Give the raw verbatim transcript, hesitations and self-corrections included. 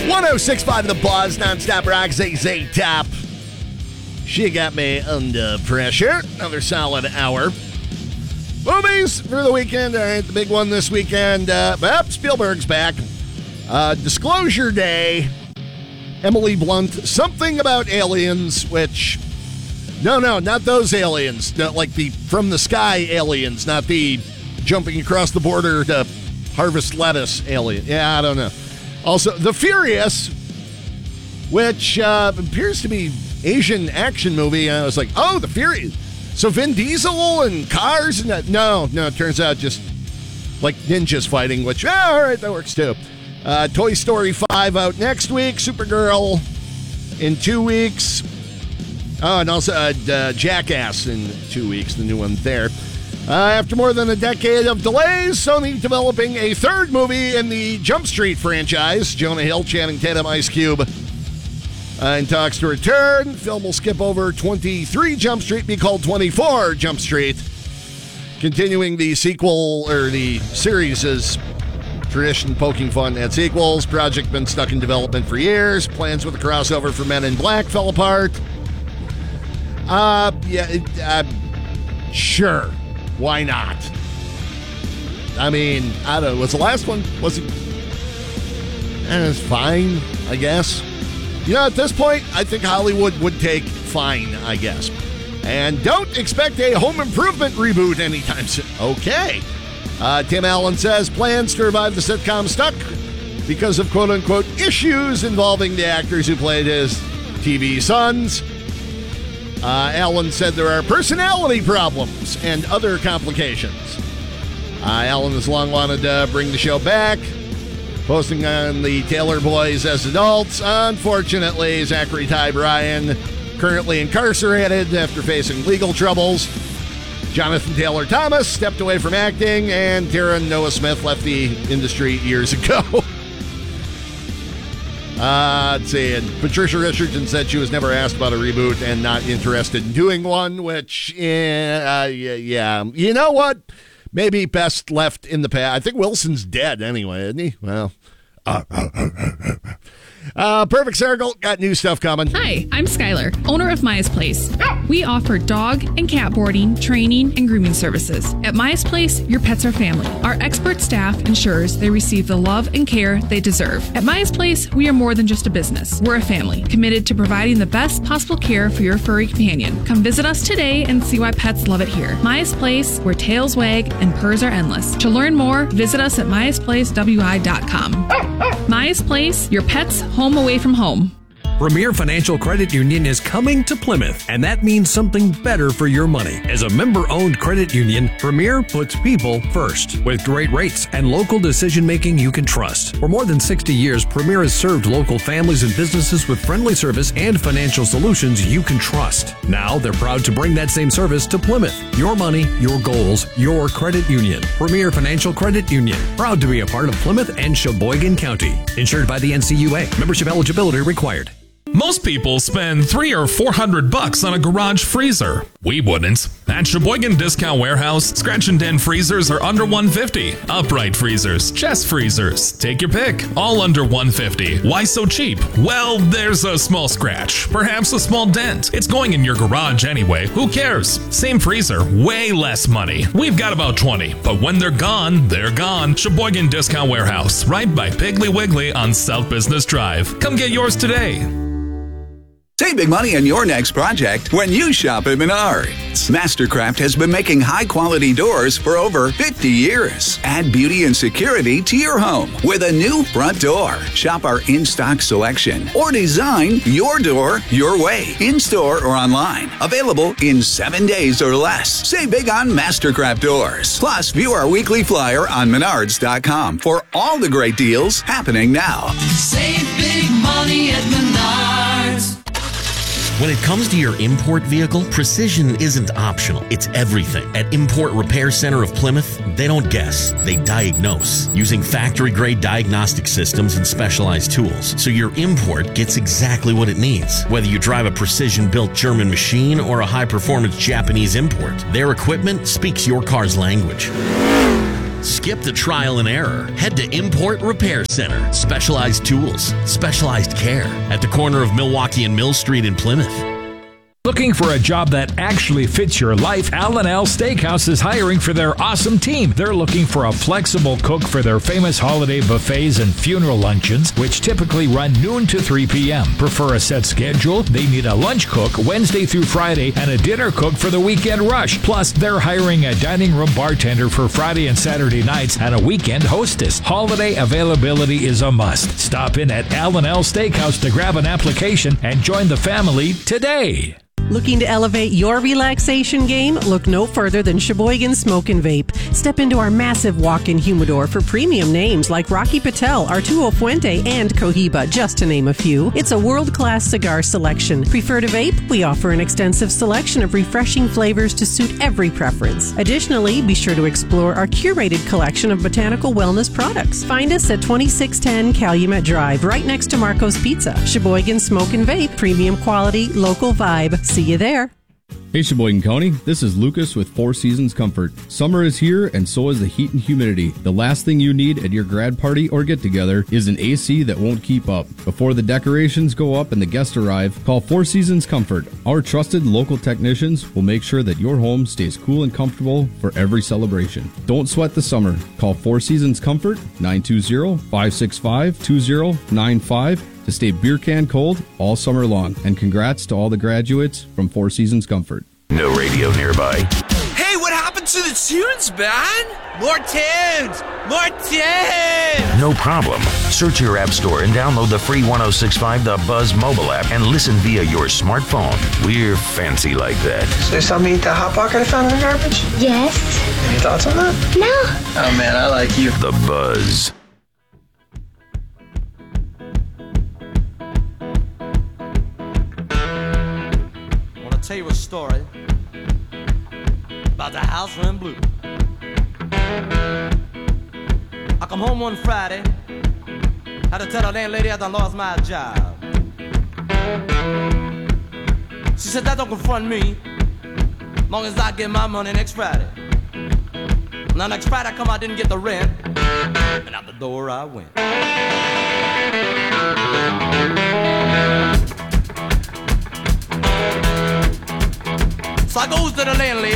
one oh six point five The Buzz, nonstop rock, Z Z Top. She got me under pressure. Another solid hour. Movies for the weekend. All right, the big one this weekend. Uh, well, Spielberg's back. Uh, Disclosure Day. Emily Blunt. Something about aliens, which... No, no, not those aliens. Not like the from the sky aliens, not the jumping across the border to harvest lettuce alien. Yeah, I don't know. Also, The Furious, which uh, appears to be Asian action movie. And I was like, oh, The Furious. So Vin Diesel and cars? And that, no, no, it turns out just like ninjas fighting, which, ah, all right, that works too. Uh, Toy Story five out next week. Supergirl in two weeks. Oh, and also uh, uh, Jackass in two weeks, the new one there. Uh, after more than a decade of delays, Sony developing a third movie in the Jump Street franchise. Jonah Hill, Channing Tatum, Ice Cube uh, in talks to return. Film will skip over twenty-three Jump Street, be called twenty-four Jump Street. Continuing the sequel, or the series' tradition, poking fun at sequels. Project been stuck in development for years. Plans with a crossover for Men in Black fell apart. Uh, yeah, uh, sure. Why not? I mean, I don't know. Was the last one, was it? Eh, it's fine, I guess. You know, at this point, I think Hollywood would take fine, I guess. And don't expect a Home Improvement reboot anytime soon. Okay. Uh, Tim Allen says plans to revive the sitcom stuck because of quote-unquote issues involving the actors who played his T V sons. Uh, Allen said there are personality problems and other complications. Uh, Allen has long wanted to bring the show back, posting on the Taylor Boys as adults. Unfortunately, Zachary Ty Bryan currently incarcerated after facing legal troubles. Jonathan Taylor Thomas stepped away from acting, and Taron Noah Smith left the industry years ago. Uh, let's see. And Patricia Richardson said she was never asked about a reboot and not interested in doing one, which, yeah, uh, yeah, yeah. You know what? Maybe best left in the past. I think Wilson's dead anyway, isn't he? Well, uh, uh, uh, uh, uh. Uh, Perfect Circle, got new stuff coming. Hi, I'm Skylar, owner of Maya's Place. We offer dog and cat boarding, training, and grooming services. At Maya's Place, your pets are family. Our expert staff ensures they receive the love and care they deserve. At Maya's Place, we are more than just a business. We're a family, committed to providing the best possible care for your furry companion. Come visit us today and see why pets love it here. Maya's Place, where tails wag and purrs are endless. To learn more, visit us at myas place w i dot com. Maya's Place, your pet's home away from home. Premier Financial Credit Union is coming to Plymouth, and that means something better for your money. As a member-owned credit union, Premier puts people first, with great rates and local decision-making you can trust. For more than sixty years, Premier has served local families and businesses with friendly service and financial solutions you can trust. Now, they're proud to bring that same service to Plymouth. Your money, your goals, your credit union. Premier Financial Credit Union, proud to be a part of Plymouth and Sheboygan County. Insured by the N C U A. Membership eligibility required. Most people spend three or four hundred bucks on a garage freezer. We wouldn't. At Sheboygan Discount Warehouse, scratch and dent freezers are under one hundred fifty dollars. Upright freezers, chest freezers, take your pick, all under one hundred fifty dollars. Why so cheap? Well, there's a small scratch, perhaps a small dent. It's going in your garage anyway. Who cares? Same freezer, way less money. We've got about twenty, but when they're gone, they're gone. Sheboygan Discount Warehouse, right by Piggly Wiggly on South Business Drive. Come get yours today. Save big money on your next project when you shop at Menards. Mastercraft has been making high-quality doors for over fifty years. Add beauty and security to your home with a new front door. Shop our in-stock selection or design your door your way, in-store or online. Available in seven days or less. Save big on Mastercraft doors. Plus, view our weekly flyer on menards dot com for all the great deals happening now. Save big money at Menards. When it comes to your import vehicle, precision isn't optional. It's everything. At Import Repair Center of Plymouth, they don't guess, they diagnose using factory-grade diagnostic systems and specialized tools, so your import gets exactly what it needs. Whether you drive a precision-built German machine or a high-performance Japanese import, their equipment speaks your car's language. Skip the trial and error. Head to Import Repair Center. Specialized tools, specialized care at the corner of Milwaukee and Mill Street in Plymouth. Looking for a job that actually fits your life? Al and Al Steakhouse is hiring for their awesome team. They're looking for a flexible cook for their famous holiday buffets and funeral luncheons, which typically run noon to three p.m. Prefer a set schedule? They need a lunch cook Wednesday through Friday and a dinner cook for the weekend rush. Plus, they're hiring a dining room bartender for Friday and Saturday nights and a weekend hostess. Holiday availability is a must. Stop in at Al and Al Steakhouse to grab an application and join the family today. Looking to elevate your relaxation game? Look no further than Sheboygan Smoke and Vape. Step into our massive walk-in humidor for premium names like Rocky Patel, Arturo Fuente, and Cohiba, just to name a few. It's a world-class cigar selection. Prefer to vape? We offer an extensive selection of refreshing flavors to suit every preference. Additionally, be sure to explore our curated collection of botanical wellness products. Find us at twenty-six ten Calumet Drive, right next to Marco's Pizza. Sheboygan Smoke and Vape, premium quality, local vibe. See you there. Hey Sheboygan County, this is Lucas with Four Seasons Comfort. Summer is here and so is the heat and humidity. The last thing you need at your grad party or get together is an A C that won't keep up. Before the decorations go up and the guests arrive, call Four Seasons Comfort. Our trusted local technicians will make sure that your home stays cool and comfortable for every celebration. Don't sweat the summer. Call Four Seasons Comfort nine two zero, five six five, two zero nine five to stay beer can cold all summer long. And congrats to all the graduates from Four Seasons Comfort. No radio nearby. Hey, what happened to the tunes, man? More tunes! More tunes! No problem. Search your app store and download the free one oh six point five The Buzz mobile app and listen via your smartphone. We're fancy like that. So there's something to eat the Hot Pocket I found in the garbage? Yes. Any thoughts on that? No. Oh, man, I like you. The Buzz. Tell you a story about the house in blue. I come home one Friday, had to tell the landlady I done lost my job. She said that don't confront me, long as I get my money next Friday. Now next Friday I come, I didn't get the rent, and out the door I went. So I goes to the landlady.